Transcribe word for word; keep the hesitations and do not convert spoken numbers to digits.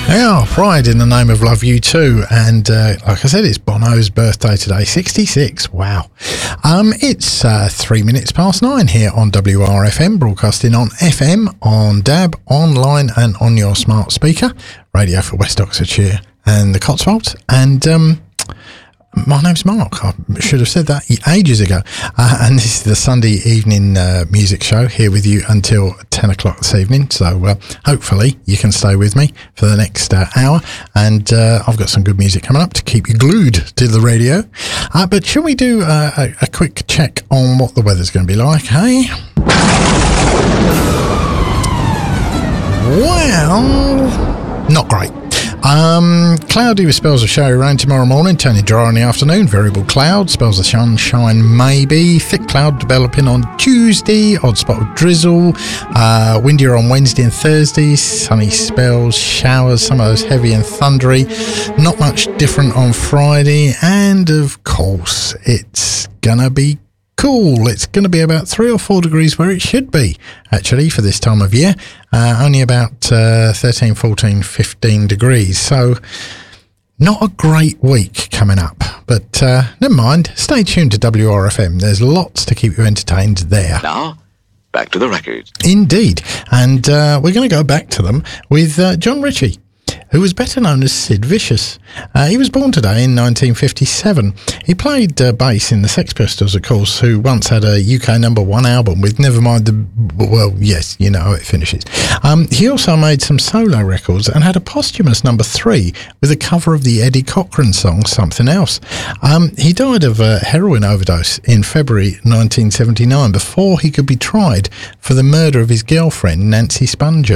Yeah, Pride in the Name of Love U two, and uh, like I said, it's Bono's birthday today, sixty-six. Wow. Um, it's uh, three minutes past nine here on W R F M, broadcasting on F M, on D A B, online, and on your smart speaker, radio for West Oxfordshire and the Cotswolds. And um, my name's Mark. I should have said that ages ago. Uh, and this is the Sunday evening uh, music show here with you until ten o'clock this evening. So uh, hopefully you can stay with me for the next uh, hour. And uh, I've got some good music coming up to keep you glued to the radio. Uh, but shall we do uh, a, a quick check on what the weather's going to be like, hey? Well, not great. Um, cloudy with spells of showery rain tomorrow morning, turning dry in the afternoon, variable cloud, spells of sunshine maybe, thick cloud developing on Tuesday, odd spot of drizzle, uh, windier on Wednesday and Thursday, sunny spells, showers, some of those heavy and thundery, not much different on Friday, and of course it's gonna be cool. It's going to be about three or four degrees where it should be, actually, for this time of year. Uh, only about uh, thirteen, fourteen, fifteen degrees. So, not a great week coming up. But uh, never mind. Stay tuned to W R F M. There's lots to keep you entertained there. Now, back to the records. Indeed. And uh, we're going to go back to them with uh, John Ritchie, who was better known as Sid Vicious. Uh, he was born today in nineteen fifty-seven. He played uh, bass in the Sex Pistols, of course, who once had a U K number one album with Nevermind the... Well, yes, you know how it finishes. Um, he also made some solo records and had a posthumous number three with a cover of the Eddie Cochran song, Something Else. Um, he died of a heroin overdose in February nineteen seventy-nine before he could be tried for the murder of his girlfriend, Nancy Spungen.